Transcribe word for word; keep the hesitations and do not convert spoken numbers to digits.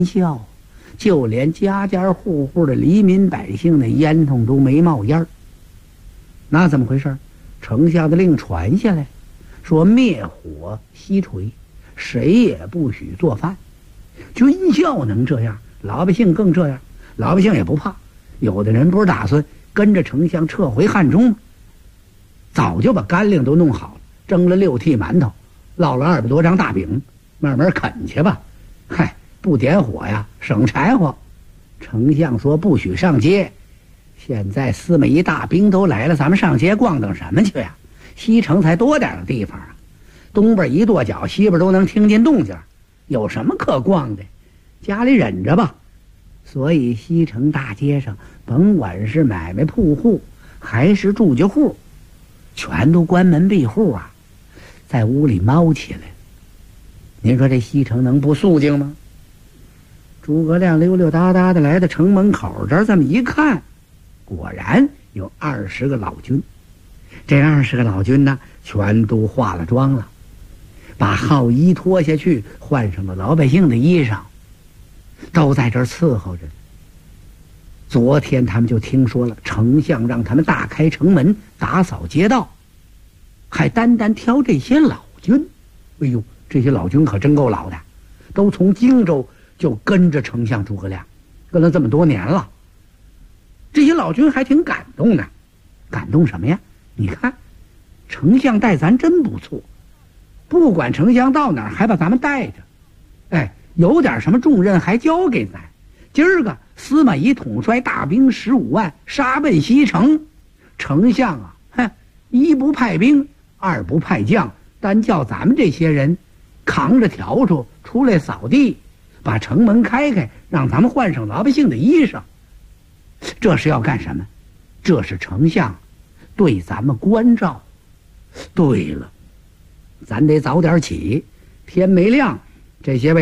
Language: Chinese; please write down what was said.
笑，就连家家户户的黎民百姓的烟囱都没冒烟儿。那怎么回事？丞相的令传下来，说灭火熄锤，谁也不许做饭。军校能这样，老百姓更这样。老百姓也不怕，有的人不是打算跟着丞相撤回汉中吗？早就把干粮都弄好了，蒸了六屉馒头，烙了二百多张大饼，慢慢啃去吧。嗨，不点火呀，省柴火。丞相说不许上街。现在司马懿大兵都来了，咱们上街逛荡什么去呀？西城才多点的地方啊，东边一跺脚，西边都能听见动静，有什么可逛的？家里忍着吧。所以西城大街上，甭管是买卖铺户还是住家户，全都关门闭户啊，在屋里猫起来。您说这西城能不肃静吗？诸葛亮溜溜达达的来到城门口这儿，这么一看，果然有二十个老军。这二十个老军呢，全都化了妆了，把号衣脱下去，换上了老百姓的衣裳，都在这儿伺候着。昨天他们就听说了，丞相让他们大开城门，打扫街道，还单单挑这些老军。哎呦，这些老军可真够老的，都从荆州就跟着丞相诸葛亮，跟了这么多年了。这些老军还挺感动的。感动什么呀？你看，丞相待咱真不错，不管丞相到哪儿还把咱们带着，哎，有点什么重任还交给咱。今儿个司马懿统帅大兵十五万杀奔西城，丞相啊，哼，一不派兵，二不派将，单叫咱们这些人扛着笤帚出来扫地，把城门开开，让咱们换上老百姓的衣裳。这是要干什么？这是丞相对咱们关照。对了，咱得早点起，天没亮，这些位